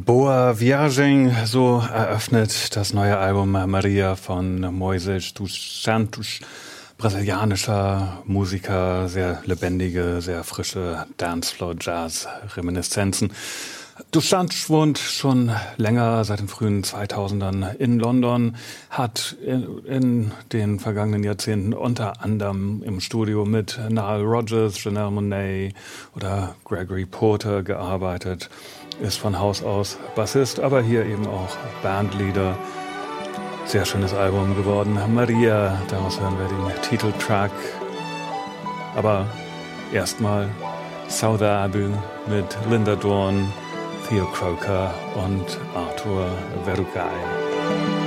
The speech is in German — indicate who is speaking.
Speaker 1: Boa Viagem, so eröffnet das neue Album Maria von Moisés dos Santos. Brasilianischer Musiker, sehr lebendige, sehr frische Dancefloor-Jazz-Reminiszenzen. Dos Santos wohnt schon länger, seit den frühen 2000ern in London, hat in den vergangenen Jahrzehnten unter anderem im Studio mit Nile Rodgers, Janelle Monáe oder Gregory Porter gearbeitet, ist von Haus aus Bassist, aber hier eben auch Bandleader. Sehr schönes Album geworden, Maria, daraus hören wir den Titeltrack. Aber erstmal Saudade mit Linda Dawn, Theo Croker und Arthur Verugay.